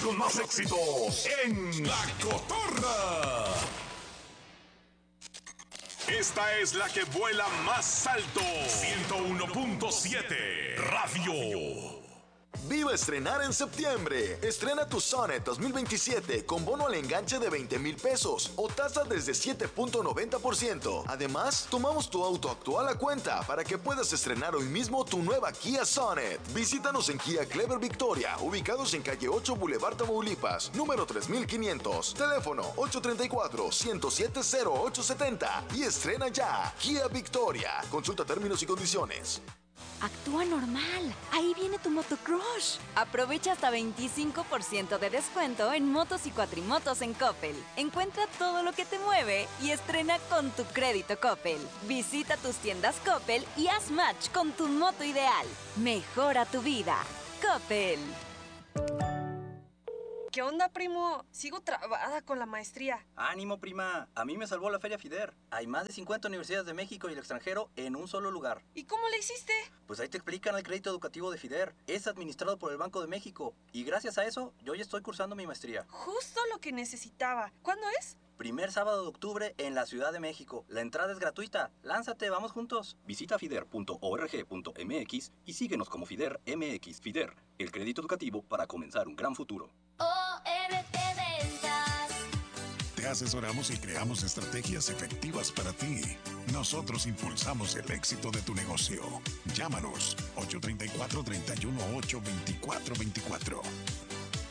con más éxitos en La Cotorra. Esta es la que vuela más alto. 101.7 Radio. Viva estrenar en septiembre. Estrena tu Sonnet 2027 con bono al enganche de 20,000 pesos o tasa desde 7.90%. Además, tomamos tu auto actual a cuenta para que puedas estrenar hoy mismo tu nueva Kia Sonnet. Visítanos en Kia Clever Victoria, ubicados en calle 8 Boulevard Tamaulipas, número 3500. Teléfono 834-107-0870 y estrena ya. Kia Victoria. Consulta términos y condiciones. Actúa normal. Ahí viene tu motocrush. Aprovecha hasta 25% de descuento en motos y cuatrimotos en Coppel. Encuentra todo lo que te mueve y estrena con tu crédito Coppel. Visita tus tiendas Coppel y haz match con tu moto ideal. Mejora tu vida. Coppel. ¿Qué onda, primo? Sigo trabada con la maestría. ¡Ánimo, prima! A mí me salvó la Feria FIDER. Hay más de 50 universidades de México y el extranjero en un solo lugar. ¿Y cómo le hiciste? Pues ahí te explican el crédito educativo de FIDER. Es administrado por el Banco de México. Y gracias a eso, yo ya estoy cursando mi maestría. Justo lo que necesitaba. ¿Cuándo es? Primer sábado de octubre en la Ciudad de México. La entrada es gratuita. Lánzate, vamos juntos. Visita fider.org.mx y síguenos como FIDER MX. FIDER, el crédito educativo para comenzar un gran futuro. OMP Ventas. Te asesoramos y creamos estrategias efectivas para ti. Nosotros impulsamos el éxito de tu negocio. Llámanos 834-318-2424.